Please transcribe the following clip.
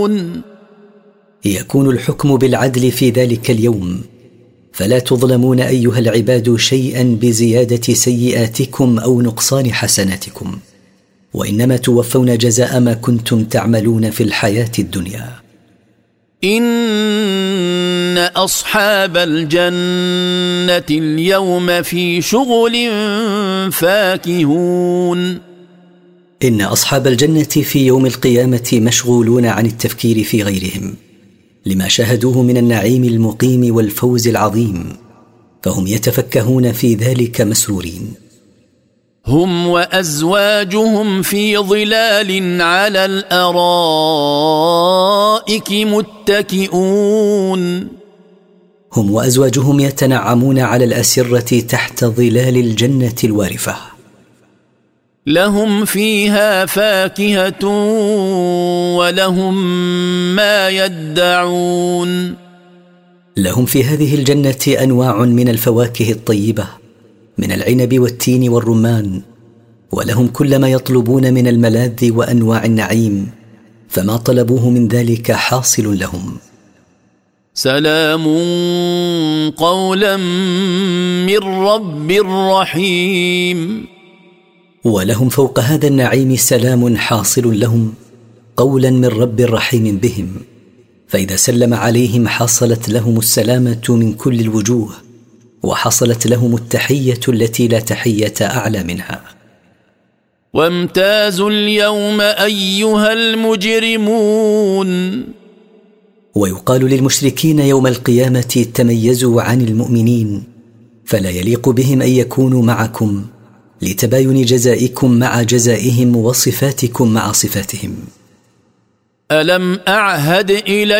يكون الحكم بالعدل في ذلك اليوم، فلا تظلمون أيها العباد شيئا بزيادة سيئاتكم أو نقصان حسناتكم، وإنما توفون جزاء ما كنتم تعملون في الحياة الدنيا. إن أصحاب الجنة اليوم في شغل فاكهون. إن أصحاب الجنة في يوم القيامة مشغولون عن التفكير في غيرهم لما شاهدوه من النعيم المقيم والفوز العظيم، فهم يتفكهون في ذلك مسرورين. هم وأزواجهم في ظلال على الأرائك متكئون. هم وأزواجهم يتنعمون على الأسرة تحت ظلال الجنة الوارفة. لهم فيها فاكهة ولهم ما يدعون. لهم في هذه الجنة أنواع من الفواكه الطيبة من العنب والتين والرمان، ولهم كل ما يطلبون من الملاذ وأنواع النعيم، فما طلبوه من ذلك حاصل لهم. سلام قولا من رب رحيم. ولهم فوق هذا النعيم سلام حاصل لهم قولا من رب رحيم بهم، فإذا سلم عليهم حصلت لهم السلامة من كل الوجوه، وحصلت لهم التحية التي لا تحية أعلى منها. وامتازوا اليوم أيها المجرمون. ويقال للمشركين يوم القيامة تميزوا عن المؤمنين، فلا يليق بهم أن يكونوا معكم لتباين جزائكم مع جزائهم وصفاتكم مع صفاتهم. ألم أعهد إليكم